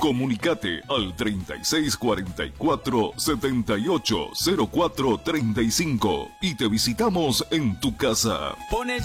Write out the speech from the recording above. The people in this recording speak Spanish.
Comunicate al 3644-780435 y te visitamos en tu casa. Pone